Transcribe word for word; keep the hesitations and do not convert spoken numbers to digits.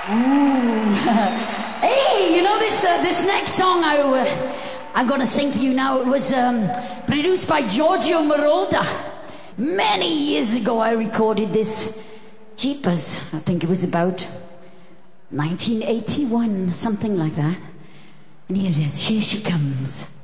Ooh. Hey, you know this uh, this next song I, uh, I'm gonna sing for you now, it was um, produced by Giorgio Moroder. Many years ago I recorded this. Jeepers, I think it was about nineteen eighty-one, something like that. And here it is, here she comes.